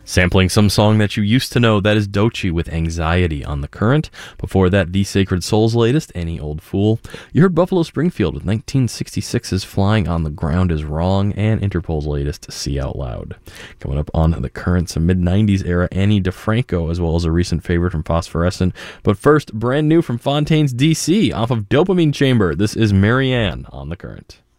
Sampling some song that you used to know, that is Doechii with Anxiety on The Current. Before that, The Sacred Soul's latest, Any Old Fool. You heard Buffalo Springfield with 1966's Flying on the Ground is Wrong, and Interpol's latest, See Out Loud. Coming up on The Current, some mid-90s era Ani DiFranco, as well as a recent favorite from Phosphorescent. But first, brand new from Fontaines DC, off of Dopamine Chamber, this is Marianne on The Current.